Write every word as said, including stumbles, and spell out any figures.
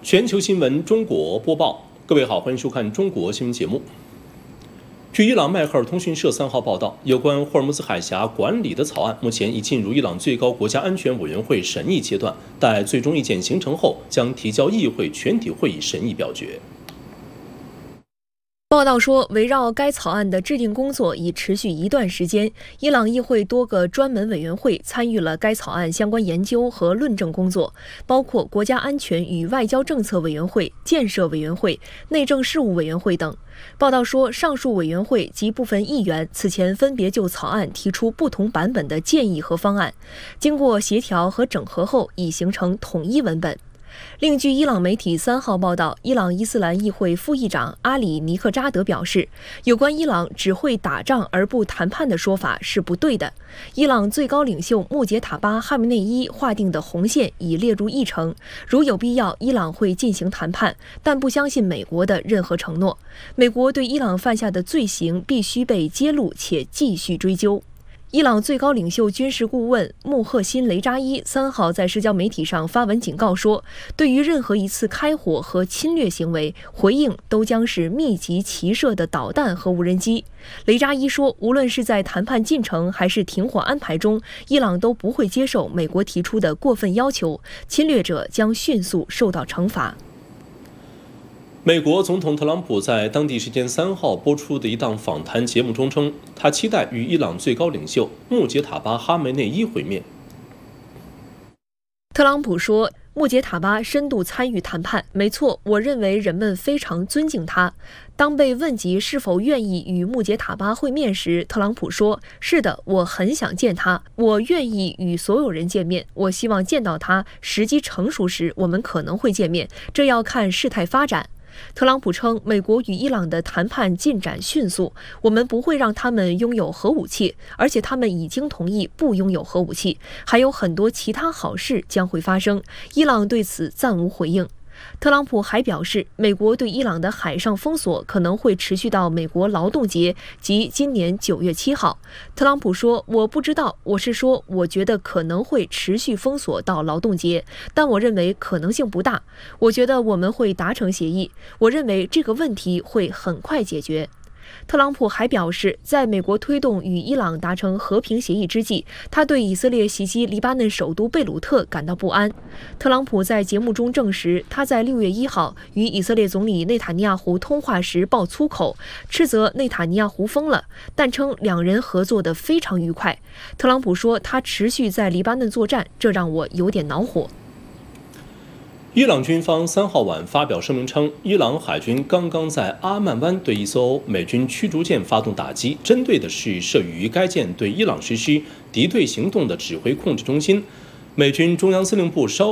全球新闻中国播报，各位好，欢迎收看中国新闻节目。据伊朗迈赫尔通讯社三号报道，有关霍尔木兹海峡管理的草案目前已进入伊朗最高国家安全委员会审议阶段，待最终意见形成后，将提交议会全体会议审议表决。 报道说，围绕该草案的制定工作已持续一段时间，伊朗议会多个专门委员会参与了该草案相关研究和论证工作，包括国家安全与外交政策委员会、建设委员会、内政事务委员会等。报道说，上述委员会及部分议员此前分别就草案提出不同版本的建议和方案，经过协调和整合后，已形成统一文本。另据伊朗媒体三号报道，伊朗伊斯兰议会副议长阿里尼克扎德表示，有关伊朗只会打仗而不谈判的说法是不对的。伊朗最高领袖穆杰塔巴哈梅内伊划定的红线已列入议程，如有必要，伊朗会进行谈判，但不相信美国的任何承诺。美国对伊朗犯下的罪行必须被揭露且继续追究。伊朗最高领袖军事顾问穆赫辛雷扎伊三号在社交媒体上发文警告说，对于任何一次开火和侵略行为，回应都将是密集齐射的导弹和无人机。雷扎伊说，无论是在谈判进程还是停火安排中，伊朗都不会接受美国提出的过分要求，侵略者将迅速受到惩罚。 美国总统特朗普在当地时间三号播出的一档访谈节目中称，他期待与伊朗最高领袖穆杰塔巴哈梅内伊会面。 特朗普说，穆杰塔巴深度参与谈判，没错，我认为人们非常尊敬他。当被问及是否愿意与穆杰塔巴会面时，特朗普说，是的，我很想见他，我愿意与所有人见面，我希望见到他，时机成熟时我们可能会见面，这要看事态发展。特朗普称，美国与伊朗的谈判进展迅速，我们不会让他们拥有核武器，而且他们已经同意不拥有核武器，还有很多其他好事将会发生。伊朗对此暂无回应。特朗普还表示，美国对伊朗的海上封锁可能会持续到美国劳动节，即今年九月七号。特朗普说，我不知道，我是说，我觉得可能会持续封锁到劳动节，但我认为可能性不大。我觉得我们会达成协议，我认为这个问题会很快解决。特朗普还表示，在美国推动与伊朗达成和平协议之际，他对以色列袭击黎巴嫩首都贝鲁特感到不安。特朗普在节目中证实，他在六月一号与以色列总理内塔尼亚胡通话时爆粗口，斥责内塔尼亚胡疯了，但称两人合作得非常愉快。特朗普说，他持续在黎巴嫩作战，这让我有点恼火。 伊朗军方三号晚发表声明称，伊朗海军刚刚在阿曼湾对一艘美军驱逐舰发动打击，针对的是设于该舰对伊朗实施敌对行动的指挥控制中心。美军中央司令部稍